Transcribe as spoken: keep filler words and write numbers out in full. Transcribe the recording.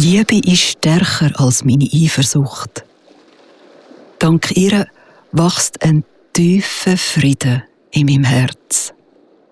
Liebe ist stärker als meine Eifersucht. Dank ihr wächst ein tiefer Frieden in meinem Herz.